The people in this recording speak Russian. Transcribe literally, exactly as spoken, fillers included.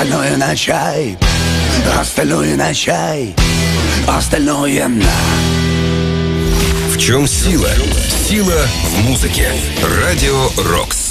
остальное на чай, остальное на чай, остальное на... В чем сила? Сила в музыке. Радио Рокс.